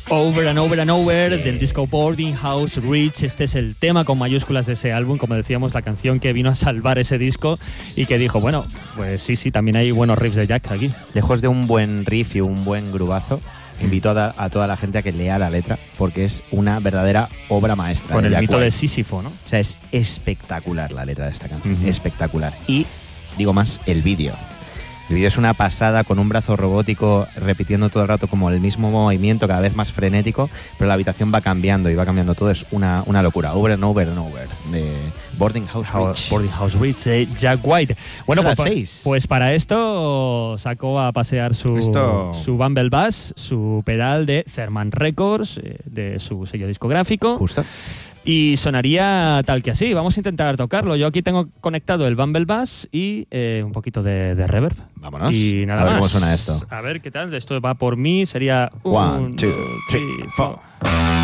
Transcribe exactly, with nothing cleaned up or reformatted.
Over and Over and Over, sí, del disco Boarding House Reach. Este es el tema con mayúsculas de ese álbum, como decíamos, la canción que vino a salvar ese disco y que dijo, bueno, pues sí, sí, también hay buenos riffs de Jack aquí. Lejos de un buen riff y un buen grubazo, invito a, a toda la gente a que lea la letra, porque es una verdadera obra maestra. Con el Jack mito White. de Sísifo, ¿no? O sea, es espectacular la letra de esta canción, Uh-huh. espectacular. Y, digo más, el vídeo. El vídeo es una pasada, con un brazo robótico repitiendo todo el rato como el mismo movimiento, cada vez más frenético, pero la habitación va cambiando y va cambiando todo. Es una, una locura. Over and Over and Over, de Boarding House Reach. Boarding House Reach, de Jack White. Bueno, Son pues, las seis. pues para esto sacó a pasear su, Esto... su Bumble Bass, su pedal de Therman Records, eh, de su sello discográfico. Justo. Y sonaría tal que así. Vamos a intentar tocarlo. Yo aquí tengo conectado el Bumble Bass y eh, un poquito de, de reverb. Vámonos. Y nada a ver más. cómo suena esto. A ver qué tal. Esto va por mí. Sería One, un, two, three, four.